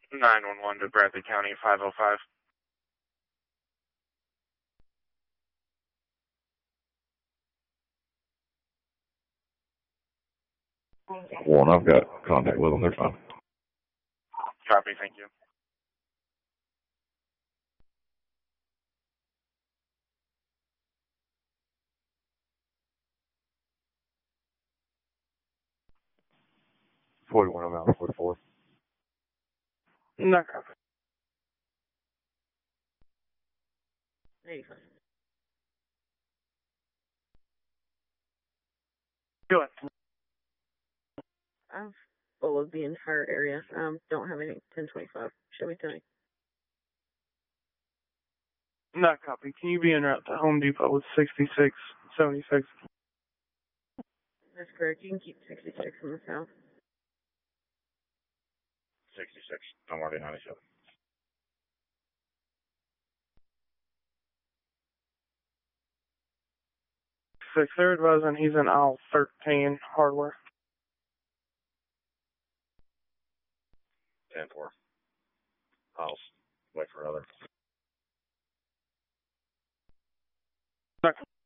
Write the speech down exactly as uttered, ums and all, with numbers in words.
nine one one to Bradley County, five oh five. One, I've got contact with them. They're fine. Copy, thank you. forty-one, I'm out, forty-four. No copy. eighty-five. Go ahead. I'm full of the entire area. Um, don't have any ten twenty-five. Show me tonight. No copy. Can you be en route to Home Depot with sixty-six seventy-six? That's correct. You can keep sixty-six in the south. sixty-six. I'm already ninety-seven. Six, they're advising he's in aisle thirteen, hardware. ten four. I'll wait for another. No.